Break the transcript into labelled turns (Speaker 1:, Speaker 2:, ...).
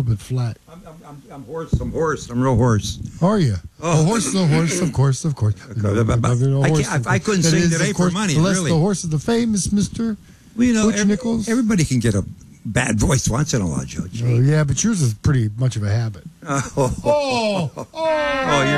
Speaker 1: bit flat.
Speaker 2: I'm hoarse. I'm hoarse. I'm real hoarse.
Speaker 1: Are you?
Speaker 2: Oh.
Speaker 1: A horse is a horse, of course, of course.
Speaker 2: I couldn't sing today for money,
Speaker 1: Unless
Speaker 2: really.
Speaker 1: the horse is the famous Mr.
Speaker 2: Well, you know,
Speaker 1: Butch Nichols.
Speaker 2: everybody can get a bad voice once in a while, Joe.
Speaker 1: Oh, yeah, but yours is pretty much of a habit.
Speaker 2: Oh, you're